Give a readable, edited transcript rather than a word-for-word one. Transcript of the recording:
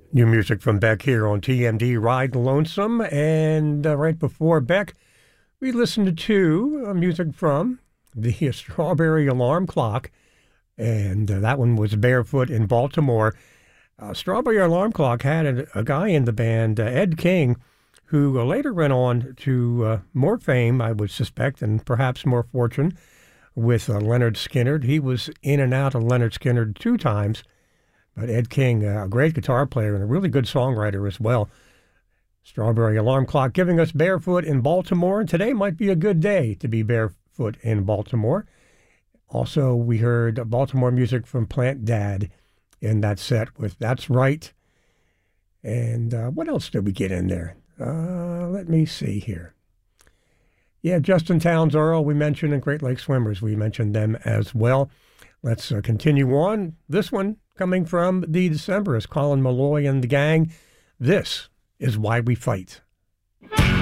New music from Beck here on TMD Ride Lonesome. And right before Beck, we listened to music from the Strawberry Alarm Clock. And that one was Barefoot in Baltimore. Strawberry Alarm Clock had a guy in the band, Ed King, who later went on to more fame, I would suspect, and perhaps more fortune with Lynyrd Skynyrd. He was in and out of Lynyrd Skynyrd 2 times. But Ed King, a great guitar player and a really good songwriter as well. Strawberry Alarm Clock giving us Barefoot in Baltimore. And today might be a good day to be barefoot in Baltimore. Also, we heard Baltimore music from Plant Dad in that set with That's Right. And what else did we get in there? Let me see here. Yeah, Justin Townes Earl we mentioned, and Great Lake Swimmers, we mentioned them as well. Let's continue on. This one coming from the Decemberists, Colin Meloy and the gang. This is Why We Fight.